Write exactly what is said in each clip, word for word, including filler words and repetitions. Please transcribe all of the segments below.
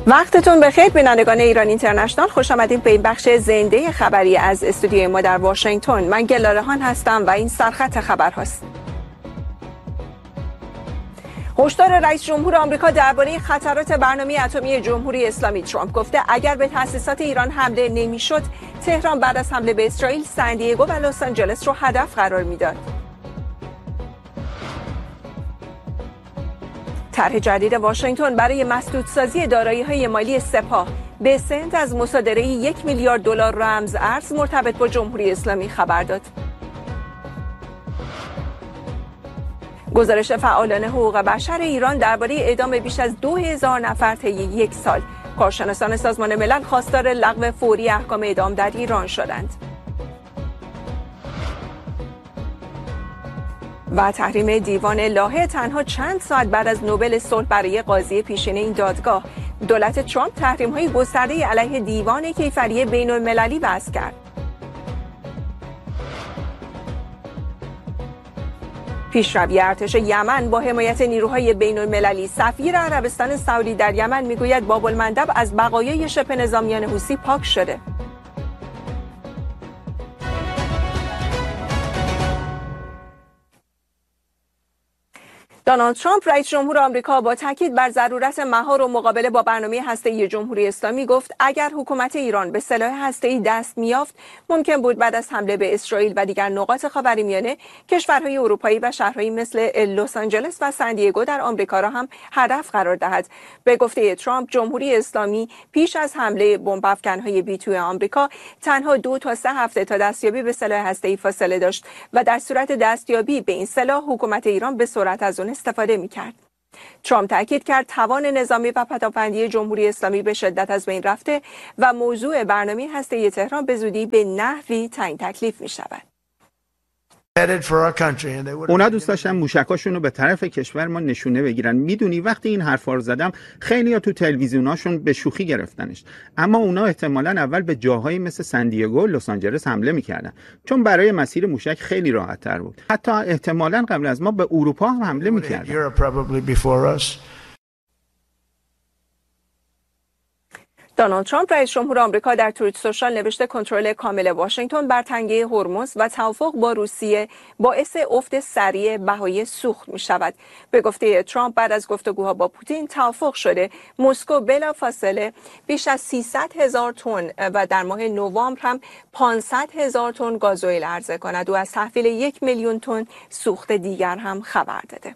وقتتون بخیر بینندگان ایران اینترنشنال، خوش آمدید به این بخش زنده خبری از استودیوی ما در واشنگتن. من گلارهان هستم و این سرخط خبر هست. هشدار رئیس جمهور آمریکا درباره خطرات برنامه اتمی جمهوری اسلامی. ترامپ گفته اگر به تأسیسات ایران حمله نمیشد، تهران بعد از حمله به اسرائیل سن دیگو و لس آنجلس رو هدف قرار میداد. طرح جدید واشنگتن برای مسدودسازی دارایی‌های مالی سپاه به سنت از مصادره یک میلیارد دلار رمز ارز مرتبط با جمهوری اسلامی خبر داد. گزارش فعالان حقوق بشر ایران درباره اعدام بیش از دو هزار نفر طی یک سال. کارشناسان سازمان ملل خواستار لغو فوری احکام اعدام در ایران شدند. و تحریم دیوان لاهه تنها چند ساعت بعد از نوبل صلح برای قاضی پیشین این دادگاه. دولت ترامپ تحریم‌های گسترده علیه دیوان کیفری بین‌المللی وضع کرد. پیشروی ارتش یمن با حمایت نیروهای بین‌المللی. سفیر عربستان سعودی در یمن میگوید باب المندب از بقایای شبه نظامیان حوثی پاک شده. دونالد ترامپ رئیس جمهور آمریکا با تاکید بر ضرورت مهار و مقابله با برنامه هسته‌ای جمهوری اسلامی گفت اگر حکومت ایران به سلاح هسته‌ای دست می‌یافت، ممکن بود بعد از حمله به اسرائیل و دیگر نقاط خاورمیانه کشورهای اروپایی و شهرهایی مثل لس آنجلس و سن دیگو در آمریکا را هم هدف قرار دهد. به گفته ترامپ، جمهوری اسلامی پیش از حمله بمب افکن‌های بی توی آمریکا تنها دو تا سه هفته تا دستیابی به سلاح هسته‌ای فاصله داشت و در صورت دستیابی به این سلاح حکومت ایران به سرعت از آن استفاده می‌کرد. ترامپ تاکید کرد توان نظامی و پدافندی جمهوری اسلامی به شدت از بین رفته و موضوع برنامه هسته‌ای تهران به زودی به نحوی تعیین تکلیف می‌شود. اونا دوست داشتن موشکاشون رو به طرف کشور ما نشونه بگیرن. میدونی وقتی این حرفا رو زدم خیلی‌ها تو تلویزیوناشون به شوخی گرفتنش، اما اونا احتمالاً اول به جاهایی مثل سن دیگو و لس آنجلس حمله میکردن، چون برای مسیر موشک خیلی راحت‌تر بود. حتی احتمالاً قبل از ما به اروپا هم حمله میکردن. دونالد ترامپ رئیس جمهور آمریکا در توییت سوشال نوشته کنترل کامل واشنگتن بر تنگه هرمز و توافق با روسیه باعث افت سریع بهای سوخت می شود. به گفته ترامپ بعد از گفتگوها با پوتین توافق شده مسکو بلافاصله بیش از سیصد هزار تن و در ماه نوامبر هم پانصد هزار تن گازوئیل عرضه کند و از تحویل یک میلیون تن سوخت دیگر هم خبر داده.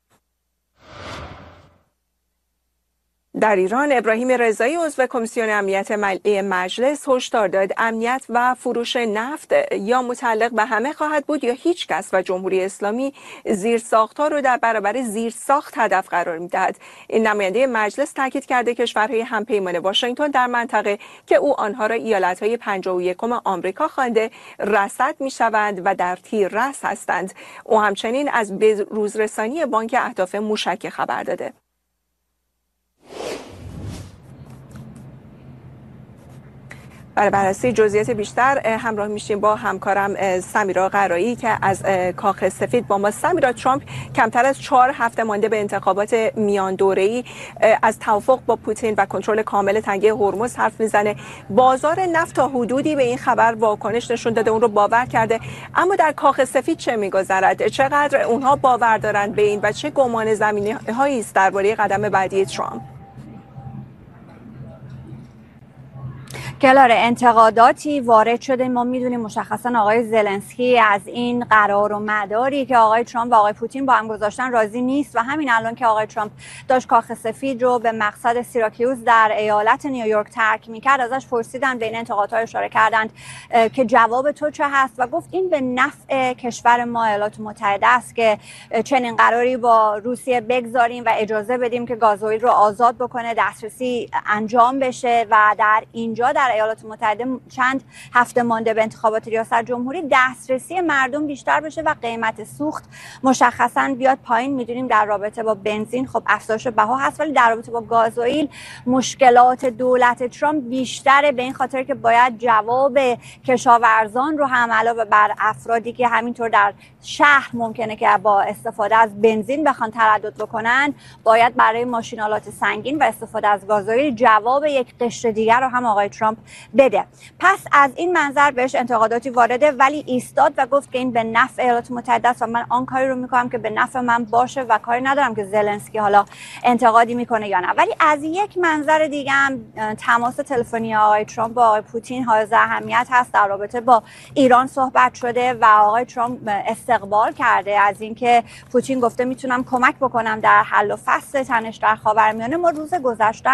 در ایران ابراهیم رضایی عضو کمیسیون امنیت ملی مجلس هشدار داد امنیت و فروش نفت یا متعلق به همه خواهد بود یا هیچ کس و جمهوری اسلامی زیرساخت‌ها رو در برابر زیرساخت هدف قرار می‌دهد. این نماینده مجلس تاکید کرده کشورهای همپیمان واشنگتن در منطقه که او آنها را ایالت‌های پنجاه و یکم آمریکا خوانده رصد می‌شوند و در تیررس هستند. او همچنین از بروزرسانی بانک اهداف موشک خبر داده. برای بررسی جزئیات بیشتر همراه میشیم با همکارم سمیرا قرایی که از کاخ سفید با ما. سمیرا، ترامپ کمتر از چهار هفته مانده به انتخابات میان دوره‌ای از توافق با پوتین و کنترل کامل تنگه هرمز حرف میزنه. بازار نفت تا حدودی به این خبر واکنش نشون داده، اون رو باور کرده، اما در کاخ سفید چه میگذرد؟ چقدر اونها باور دارند به این و چه گمان زمینه‌هایی است درباره قدم بعدی ترامپ؟ گلاره، انتقاداتی وارد شده. ما میدونیم مشخصا آقای زلنسکی از این قرار و مداری که آقای ترامپ و آقای پوتین با هم گذاشتن راضی نیست و همین الان که آقای ترامپ داشت کاخ سفید رو به مقصد سیراکیوز در ایالت نیویورک ترک میکرد، ازش پرسیدن، بین انتقادها اشاره کردند که جواب تو چه هست و گفت این به نفع کشور ما ایالات متحده است که چنین قراری با روسیه بگذاریم و اجازه بدیم که گازوئیل رو آزاد بکنه، دسترسی انجام بشه و در اینجا در ایالات متحده چند هفته مانده به انتخابات ریاست جمهوری دسترسی مردم بیشتر بشه و قیمت سوخت مشخصا بیاد پایین. میدونیم در رابطه با بنزین خب افزایش بها هست، ولی در رابطه با گازوئیل مشکلات دولت ترامپ بیشتره، به این خاطر که باید جواب کشاورزان رو هم علاوه بر افرادی که همینطور در شهر ممکنه که با استفاده از بنزین بخوان تردد بکنن، باید برای ماشینالات سنگین و استفاده از گازوئیل جواب یک قشر دیگر رو هم آقای ترامپ بده. پس از این منظر بهش انتقاداتی وارده، ولی ایستاد و گفت که این به نفع ایالات متحده است و من آن کاری رو میکنم که به نفع من باشه و کاری ندارم که زلنسکی حالا انتقادی میکنه یا نه. ولی از یک منظر دیگه هم تماس تلفنی آقای ترامپ با آقای پوتین حائز اهمیت هست. در رابطه با ایران صحبت شده و آقای ترامپ استقبال کرده از اینکه پوتین گفته میتونم کمک بکنم در حل و فصل تنش در خاورمیانه. ما روز گذشته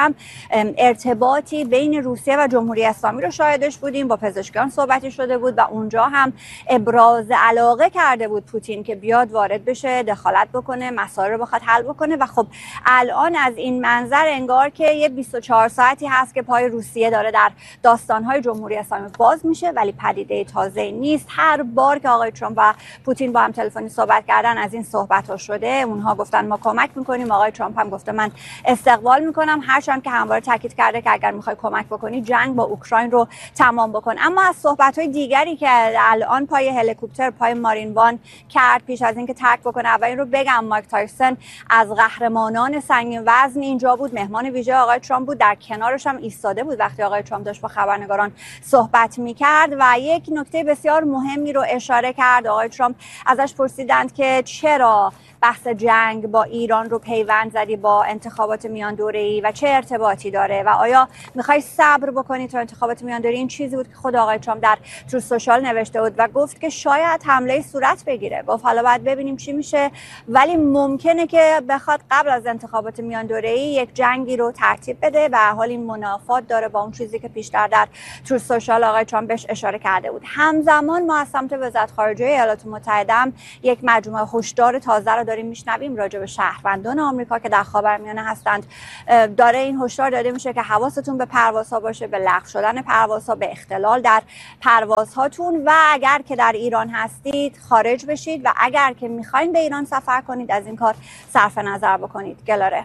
ارتباطی بین روسیه و جمهوری اسلامی رو شاهدش بودیم، با پزشکان صحبتی شده بود و اونجا هم ابراز علاقه کرده بود پوتین که بیاد وارد بشه، دخالت بکنه، مسائل رو بخواد حل بکنه. و خب الان از این منظر انگار که یه بیست و چهار ساعتی هست که پای روسیه داره در داستان‌های جمهوری اسلامی باز میشه، ولی پدیده تازه نیست. هر بار که آقای ترامپ و پوتین با هم تلفنی صحبت کردن از این صحبت‌ها شده. اونها گفتن ما کمک می‌کنیم، آقای ترامپ هم گفته من استقبال می‌کنم، هرچند که همواره تاکید کرده که اگر می‌خوای کمک بکنی جنگ با اوکراین رو تمام بکن. اما از صحبت‌های دیگری که الان پای هلیکوپتر پای مارین وان کرد پیش از اینکه ترک بکنه، اول این رو بگم مایک تایسون از قهرمانان سنگین وزن اینجا بود، مهمان ویژه آقای ترامپ بود، در کنارش هم ایستاده بود وقتی آقای ترامپ داشت با خبرنگاران صحبت می‌کرد و یک نکته بسیار مهمی رو اشاره کرد. آقای ترامپ ازش پرسیدند که چرا بحث جنگ با ایران رو پیوند زدی با انتخابات میان دوره‌ای و چه ارتباطی داره و آیا میخوای صبر بکنی تا انتخابات میان دوره‌ای. این چیزی بود که خود آقای ترامپ در تروث سوشال نوشته بود و گفت که شاید حمله صورت بگیره. گفت حالا باید ببینیم چی میشه، ولی ممکنه که بخواد قبل از انتخابات میان دوره‌ای یک جنگی رو ترتیب بده و حال این منافات داره با اون چیزی که پیشتر در تروث سوشال آقای ترامپ بهش اشاره کرده بود. همزمان ما از سمت وزارت خارجه ایالات متحده هم یک مجموعه هشدار تازه رو داریم میشنویم راجع به شهروندان آمریکا که در خاورمیانه هستند. داره این هشدار داده میشه که حواستون به پروازها باشه، به لغو شدن پروازها، به اختلال در پروازهاتون و اگر که در ایران هستید خارج بشید و اگر که میخواین به ایران سفر کنید از این کار صرف نظر بکنید. گلاره،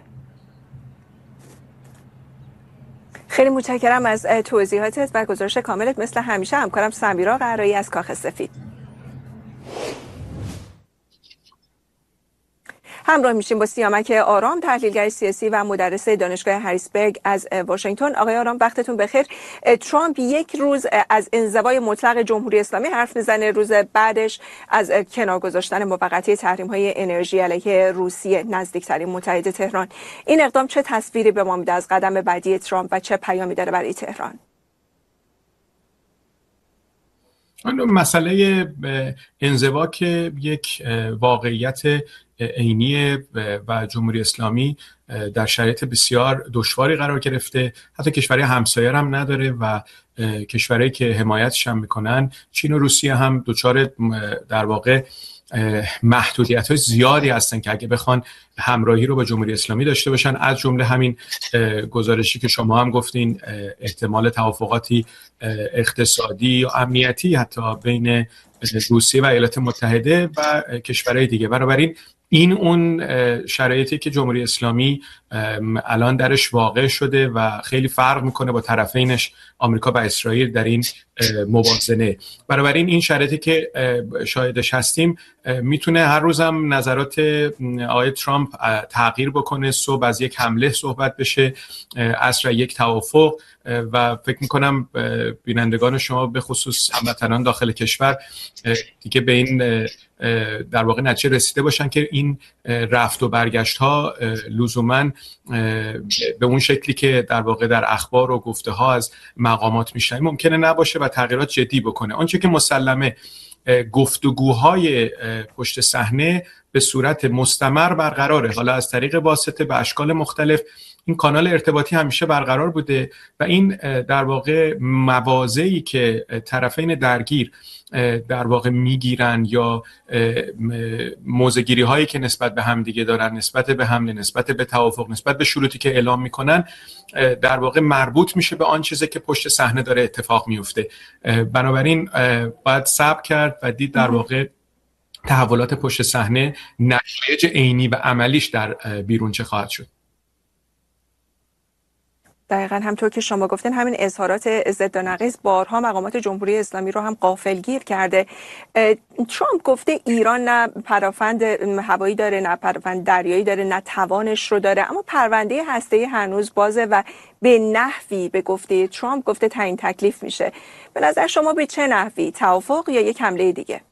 خیلی متشکرم از توضیحاتت و گزارش کاملت. مثل همیشه همکارم سمیرا قرایی از کاخ سفید. همراه میشیم با سیامک آرام، تحلیلگر سیاسی و مدرس دانشگاه هریسبرگ از واشنگتن. آقای آرام وقتتون بخیر. ترامپ یک روز از انزوای مطلق جمهوری اسلامی حرف میزنه، روز بعدش از کنار گذاشتن موقتی تحریم‌های انرژی علیه روسیه، نزدیکترین متحد تهران. این اقدام چه تصویری به ما میده از قدم بعدی ترامپ و چه پیامی داره برای تهران؟ مسئله انزوا که یک واقعیت عینی و جمهوری اسلامی در شرایط بسیار دشواری قرار گرفته، حتی کشورهای همسایه هم نداره و کشورهایی که حمایتش هم میکنن چین و روسیه هم دچار در واقع محدودیت‌های زیادی هستن که اگه بخوان همراهی رو با جمهوری اسلامی داشته باشن، از جمله همین گزارشی که شما هم گفتین احتمال توافقاتی اقتصادی یا امنیتی حتی بین روسیه و ایالات متحده و کشورهای دیگه. بنابراین این اون شرایطی که جمهوری اسلامی الان درش واقع شده و خیلی فرق میکنه با طرفینش آمریکا و اسرائیل در این موازنه. بنابراین این شرایطی که شاهدش هستیم میتونه هر روزم نظرات آقای ترامپ تغییر بکنه. صبح از یک حمله صحبت بشه، عصر یک توافق و فکر میکنم بینندگان شما به خصوص هموطنان داخل کشور دیگه به این در واقع نتیجه رسیده باشن که این رفت و برگشت ها لزوماً به اون شکلی که در واقع در اخبار و گفته ها از مقامات میشن ممکنه نباشه و تغییرات جدی بکنه. آنچه که مسلمه گفتگوهای پشت صحنه به صورت مستمر برقراره، حالا از طریق واسطه به اشکال مختلف. این کانال ارتباطی همیشه برقرار بوده و این در واقع مواضعی که طرفین درگیر در واقع میگیرن یا موضع‌گیری هایی که نسبت به هم دیگه دارن، نسبت به حمله، نسبت به توافق، نسبت به شروطی که اعلام میکنن، در واقع مربوط میشه به آن چیزی که پشت صحنه داره اتفاق میفته. بنابراین باید صبر کرد و دید در واقع تحولات پشت صحنه نتایج عینی و عملیش در بیرون چه خواهد شد. دقیقاً همطور که شما گفتین همین اظهارات ضد و نقیض بارها مقامات جمهوری اسلامی رو هم غافلگیر کرده. ترامپ گفته ایران نه پدافند هوایی داره، نه پدافند دریایی داره، نه توانش رو داره، اما پرونده هسته‌ای هنوز بازه و به نحوی به گفته ترامپ گفته تعیین تکلیف میشه. به نظر شما به چه نحوی؟ توافق یا یک حمله دیگه؟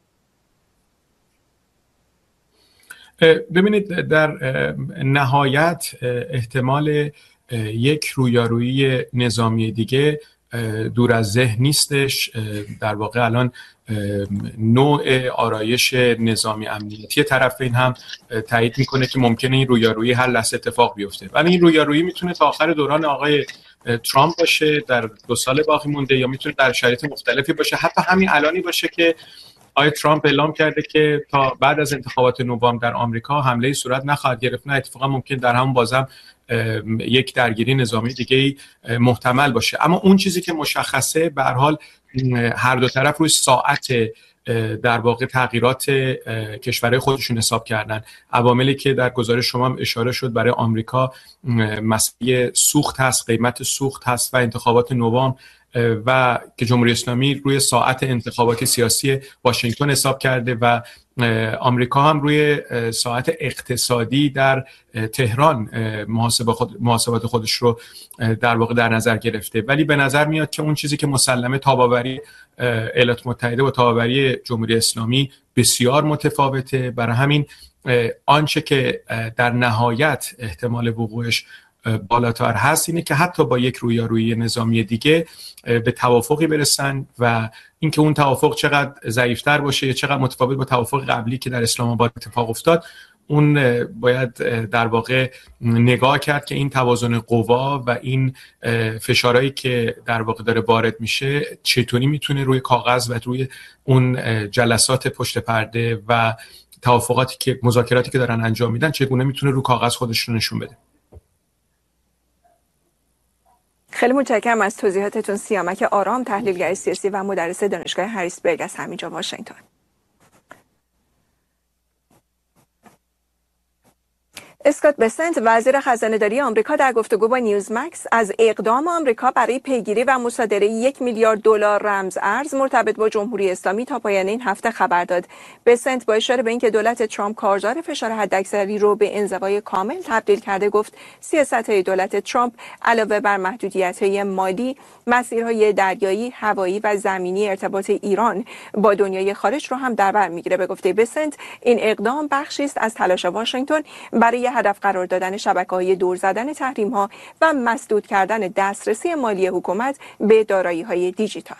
ببینید، در نهایت احتمال یک رویارویی نظامی دیگه دور از ذهن نیستش. در واقع الان نوع آرایش نظامی امنیتی طرفین هم تایید میکنه که ممکنه این رویارویی هر لحظه اتفاق بیفته، ولی این رویارویی میتونه تا آخر دوران آقای ترامپ باشه، در دو سال باقی مونده، یا میتونه در شرایط مختلفی باشه، حتی همین الانی باشه که آقای ترامپ اعلام کرده که تا بعد از انتخابات نوامبر در آمریکا حمله صورت نخواهد گرفت. نه، اتفاقا ممکن در همون بازم یک درگیری نظامی دیگه محتمل باشه. اما اون چیزی که مشخصه به هر حال هر دو طرف روی ساعت در واقع تغییرات کشورهای خودشون حساب کردن. عواملی که در گزارش شما هم اشاره شد برای آمریکا مسئله سوخت هست، قیمت سوخت هست و انتخابات نوامبر، و که جمهوری اسلامی روی ساعت انتخابات سیاسی واشنگتن حساب کرده و آمریکا هم روی ساعت اقتصادی در تهران خود محاسبات خودش رو در واقع در نظر گرفته. ولی به نظر میاد که اون چیزی که مسلمه تاباوری ایالات متحده و تاباوری جمهوری اسلامی بسیار متفاوته. برای همین آنچه که در نهایت احتمال وقوعش بالاتر هست اینه که حتی با یک رویارویی نظامی دیگه به توافقی برسن و اینکه اون توافق چقدر ضعیفتر باشه یا چقدر متفاوت با توافق قبلی که در اسلام آباد اتفاق افتاد، اون باید در واقع نگاه کرد که این توازن قوا و این فشارهایی که در واقع داره وارد میشه چطوری میتونه روی کاغذ و روی اون جلسات پشت پرده و توافقاتی که مذاکراتی که دارن انجام میدن چگونه میتونه رو کاغذ خودش رو نشون بده. خیلی متشکرم از توضیحاتتون. سیامک آرام، تحلیلگر سیاسی و مدرس دانشگاه هریسبرگ از همینجا واشنگتن. اسکات بسنت، وزیر خزانه‌داری آمریکا، در گفتگو با نیوزمکس از اقدام آمریکا برای پیگیری و مصادره یک میلیارد دلار رمز ارز مرتبط با جمهوری اسلامی تا پایان این هفته خبر داد. بسنت با اشاره به اینکه دولت ترامپ کارزار فشار حداکثری رو به انزوای کامل تبدیل کرده گفت سیاست‌های دولت ترامپ علاوه بر محدودیت‌های مالی، مسیرهای دریایی، هوایی و زمینی ارتباط ایران با دنیای خارج رو هم در بر می‌گیره. به گفته بسنت این اقدام بخشی است از تلاش واشنگتن برای هدف قرار دادن شبکه‌های دور زدن تحریم‌ها و مسدود کردن دسترسی مالی حکومت به دارایی‌های دیجیتال.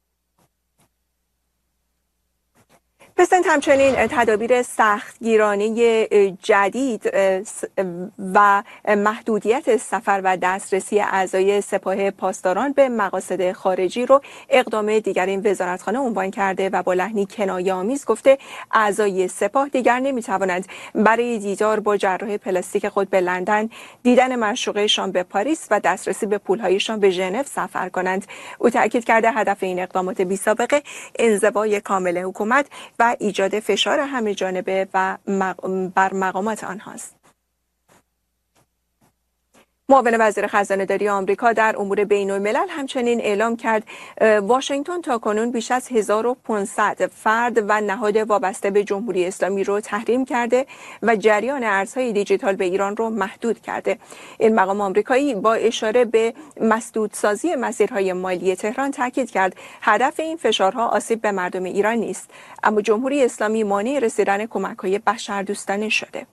بسنت همچنین تدابیر سختگیرانه جدید و محدودیت سفر و دسترسی اعضای سپاه پاسداران به مقاصد خارجی رو اقدام دیگر این وزارتخانه عنوان کرده و با لحنی کنایه‌آمیز گفته اعضای سپاه دیگر نمی‌توانند برای دیدار با جراح پلاستیک خود به لندن، دیدن معشوقه‌شان به پاریس و دسترسی به پول‌هایشان به ژنو سفر کنند. او تاکید کرده هدف این اقدامات بی‌سابقه انزوای کامل حکومت و ایجاد فشار همه جانبه و بر مقامات آنهاست. معاون وزیر خزانه‌داری آمریکا در امور بین‌الملل همچنین اعلام کرد واشنگتن تاکنون بیش از هزار و پانصد فرد و نهاد وابسته به جمهوری اسلامی رو تحریم کرده و جریان ارزهای دیجیتال به ایران رو محدود کرده. این مقام آمریکایی با اشاره به مسدودسازی مسیرهای مالی تهران تاکید کرد هدف این فشارها آسیب به مردم ایران نیست، اما جمهوری اسلامی مانع رسیدن کمک‌های بشردوستانه شده.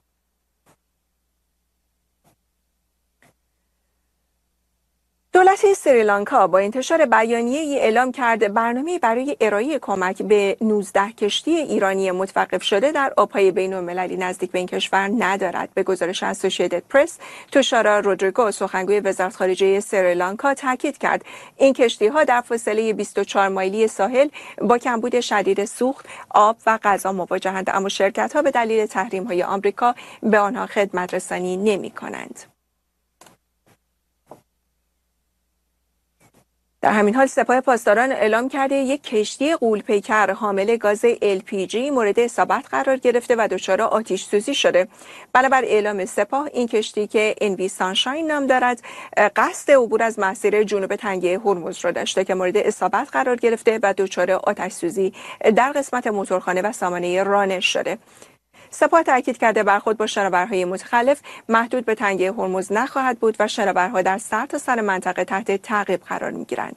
دولت سریلانکا با انتشار بیانیه‌ای اعلام کرد برنامه برای ارائه کمک به نوزده کشتی ایرانی متوقف شده در آب‌های بین‌المللی نزدیک به این کشور ندارد. به گزارش اسوسییتد پرس، توشارا رودریگو، سخنگوی وزارت خارجه سریلانکا تاکید کرد این کشتی‌ها در فاصله بیست و چهار مایلی ساحل با کمبود شدید سوخت، آب و غذا مواجهند، اما شرکت‌ها به دلیل تحریم‌های آمریکا به آنها خدمت رسانی نمی‌کنند. در همین حال سپاه پاسداران اعلام کرده یک کشتی غول‌پیکر حامل گاز ال پی جی مورد اصابت قرار گرفته و دچار آتش سوزی شده. بنابر اعلام سپاه این کشتی که ان وی سانشاین نام دارد قصد عبور از مسیر جنوب تنگه هرمز را داشته که مورد اصابت قرار گرفته و دچار آتش سوزی در قسمت موتورخانه و سامانه رانش شده. سپاه تاکید کرده برخورد با شناورهای متخلف محدود به تنگه هرمز نخواهد بود و شناورها در سرتاسر منطقه تحت تعقیب قرار می‌گیرند.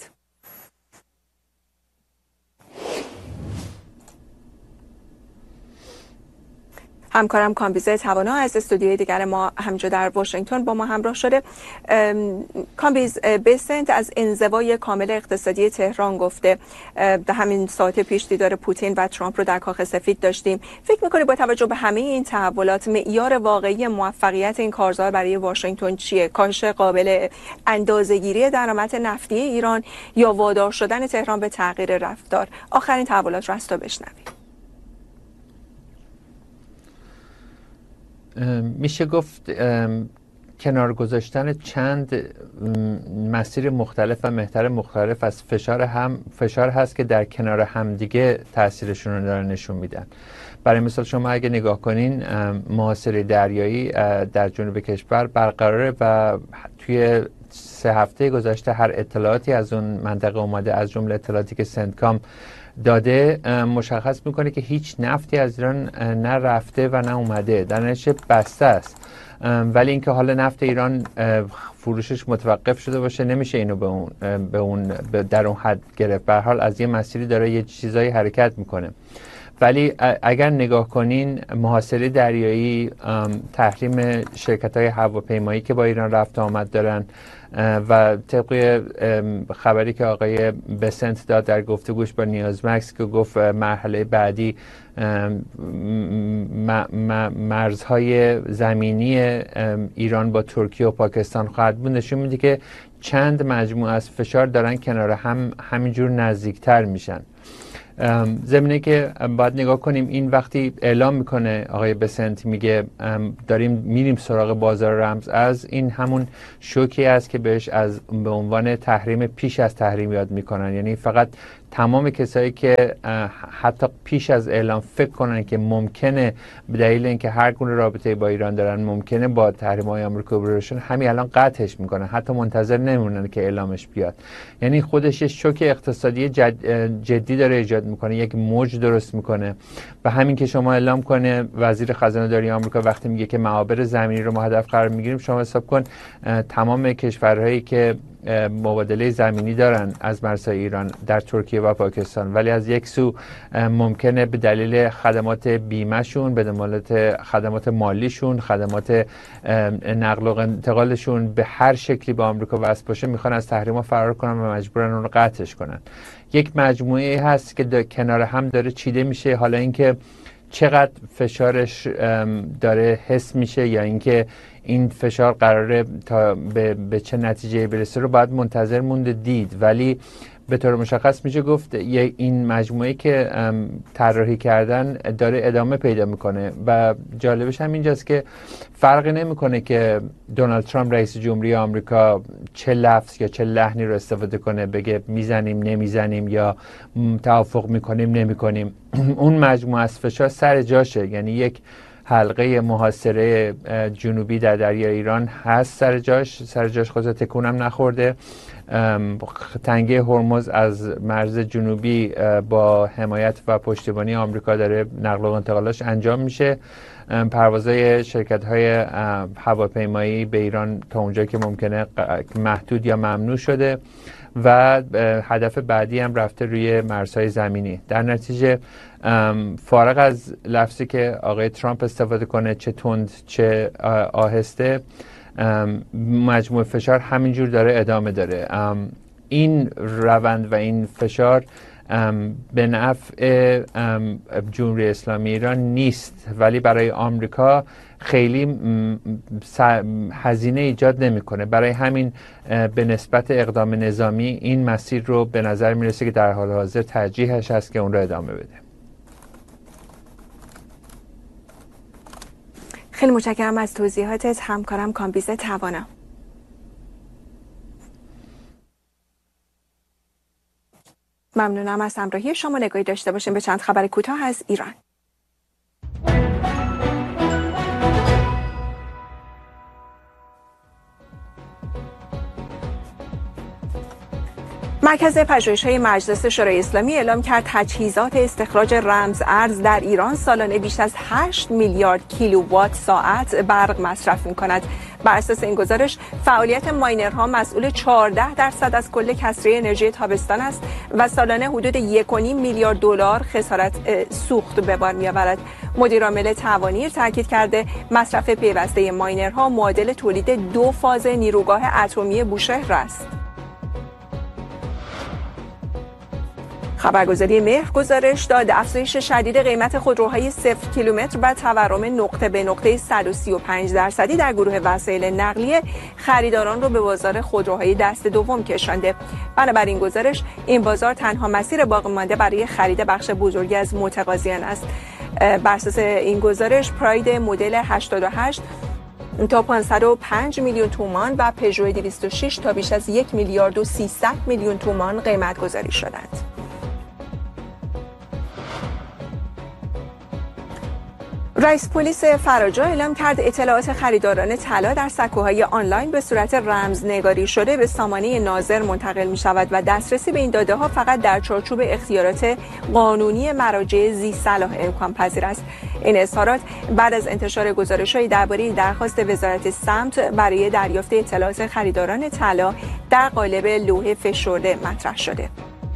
همکارم کامبیز توانا از استودیوی دیگر ما همجا در واشنگتن با ما همراه شده. کامبیز، بسنت از انزوای کامل اقتصادی تهران گفته. در همین ساعت پیش دیدار پوتین و ترامپ رو در کاخ سفید داشتیم. فکر می‌کنی با توجه به همه این تحولات معیار واقعی موفقیت این کارزار برای واشنگتن چیه؟ کاهش قابل اندازه‌گیری درآمد نفتی ایران یا وادار شدن تهران به تغییر رفتار؟ آخرین تحولات رو از تو بشنویم. میشه گفت کنار گذاشتن چند مسیر مختلف و محور مختلف از فشار هم فشار هست که در کنار همدیگه تاثیرشون رو دارن نشون میدن. برای مثال شما اگه نگاه کنین محاصره دریایی در جنوب کشور برقراره و توی سه هفته گذشته هر اطلاعاتی از اون منطقه اومده، از جمله اطلاعاتی که سنتکام داده، مشخص میکنه که هیچ نفتی از ایران نه رفته و نه اومده، در نتیجه بسته است. ولی اینکه حالا نفت ایران فروشش متوقف شده باشه نمیشه اینو به اون به اون در اون حد گرفت. به هر حال از یه مسیری داره یه چیزایی حرکت میکنه. ولی اگر نگاه کنین محاصره دریایی، تحریم شرکت‌های هواپیمایی که با ایران رفت آمد دارن و طبق خبری که آقای بسنت داد در گفتگوش با نیازمکس که گفت مرحله بعدی مرزهای زمینی ایران با ترکیه و پاکستان خواهد بود، نشون میده که چند مجموعه از فشار دارن کنار هم همینجور نزدیکتر میشن. زمینه که باید نگاه کنیم، این وقتی اعلام میکنه آقای بسنت میگه داریم میریم سراغ بازار رمز، از این همون شوکی است که بهش از به عنوان تحریم پیش از تحریم یاد میکنن. یعنی فقط تمام کسایی که حتی پیش از اعلام فکر کنن که ممکنه به دلیل اینکه هر گونه رابطه با ایران دارن ممکنه با تحریم‌های آمریکا روبروشن، همین الان قطعش میکنن، حتی منتظر نمیمونن که اعلامش بیاد. یعنی خودش یه شوک اقتصادی جد جدی داره ایجاد میکنه، یک موج درست میکنه. و همین که شما اعلام کنه وزیر خزانه داری آمریکا وقتی میگه که معابر زمینی رو ما هدف قرار میگیریم، شما حساب کن تمام کشورهایی که مبادله زمینی دارن از مرزهای ایران در ترکیه و پاکستان، ولی از یک سو ممکنه به دلیل خدمات بیمهشون، به دلیل خدمات مالیشون، خدمات نقل و انتقالشون به هر شکلی به آمریکا وصل باشه، میخوان از تحریم‌ها فرار کنن و مجبورن اون رو قطعش کنن. یک مجموعه هست که کنار هم داره چیده میشه. حالا اینکه چقدر فشارش داره حس میشه یا اینکه این فشار قراره تا به, به چه نتیجه برسه رو باید منتظر موند دید. ولی به طور مشخص میشه گفت این مجموعه که طراحی کردن داره ادامه پیدا میکنه و جالبش هم اینجاست که فرقی نمیکنه که دونالد ترامپ رئیس جمهوری آمریکا چه لفظ یا چه لحنی رو استفاده کنه، بگه میزنیم نمیزنیم یا توافق میکنیم نمیکنیم. اون مجموعه از فشار سر جاشه. یعنی یک حلقه محاصره جنوبی در دریای ایران هست سر جاش، سر جاش خود تکونم نخورده. تنگه هرمز از مرز جنوبی با حمایت و پشتیبانی آمریکا داره نقل و انتقالاش انجام میشه. پروازهای شرکت‌های هواپیمایی به ایران تا اونجایی که ممکنه محدود یا ممنوع شده و هدف بعدی هم رفته روی مرزهای زمینی. در نتیجه فارغ از لفظی که آقای ترامپ استفاده کنه، چه تند چه آهسته، مجموع فشار همینجور داره ادامه داره. این روند و این فشار به نفع جمهوری اسلامی ایران نیست، ولی برای آمریکا خیلی هزینه ایجاد نمیکنه. برای همین به نسبت اقدام نظامی این مسیر رو به نظر میرسه که در حال حاضر ترجیحش هست که اون رو ادامه بده. خیلی متشکرم از توضیحاتت همکارم کامبیز توانا. ممنونم از همراهی شما. نگاهی داشته باشیم به چند خبر کوتاه از ایران. مرکز پژوهش‌های مجلس شورای اسلامی اعلام کرد تجهیزات استخراج رمز ارز در ایران سالانه بیش از هشت میلیارد کیلووات ساعت برق مصرف می‌کند. بر اساس این گزارش فعالیت ماینرها مسئول چهارده درصد از کل کسری انرژی تابستان است و سالانه حدود یک و نیم میلیارد دلار خسارت سوخت به بار می‌آورد. مدیر عامل توانیر تاکید کرده مصرف پیوسته ماینرها معادل تولید دو فاز نیروگاه اتمی بوشهر است. خبرگزاری مهر گزارش داد افزایش شدید قیمت خودروهای صفر کیلومتر و تورم نقطه به نقطه صد و سی و پنج درصدی در گروه وسایل نقلیه خریداران رو به بازار خودروهای دست دوم کشانده. بنابراین گزارش این بازار تنها مسیر باقی مانده برای خرید بخش بزرگی از متقاضیان است. بر اساس این گزارش پراید مدل هشتاد و هشت تا پانصد و پنج میلیون تومان و پژو دویست و شش تا بیش از یک میلیارد و سیصد میلیون تومان قیمت گذاری شدند. رئیس پلیس فراجا اعلام کرد اطلاعات خریداران طلا در سکوهای آنلاین به صورت رمزنگاری شده به سامانه ناظر منتقل می شود و دسترسی به این داده ها فقط در چارچوب اختیارات قانونی مراجع ذی صلاح امکان پذیر است. این اظهارات بعد از انتشار گزارش‌های درباره درخواست وزارت سمت برای دریافت اطلاعات خریداران طلا در قالب لوح فشرده مطرح شده.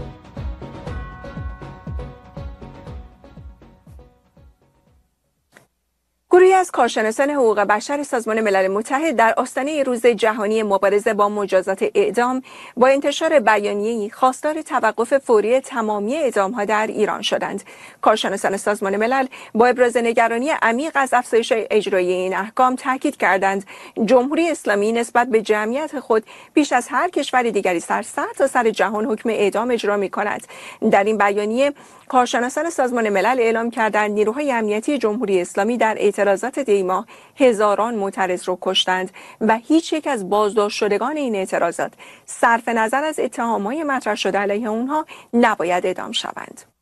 گروهی از کارشناسان حقوق بشر سازمان ملل متحد در آستانه روز جهانی مبارزه با مجازات اعدام با انتشار بیانیه‌ای خواستار توقف فوری تمامی اعدام‌ها در ایران شدند. کارشناسان سازمان ملل با ابراز نگرانی عمیق از افزایش اجرای این احکام تاکید کردند جمهوری اسلامی نسبت به جمعیت خود بیش از هر کشور دیگری سر تا سر جهان حکم اعدام اجرا می‌کند. در این بیانیه کارشناسان سازمان ملل اعلام کردند نیروهای امنیتی جمهوری اسلامی در اعتراضات دیما هزاران معترض را کشتند و هیچ یک از بازداشت شدگان این اعتراضات صرف نظر از اتهامات مطرح شده علیه آنها نباید اعدام شوند.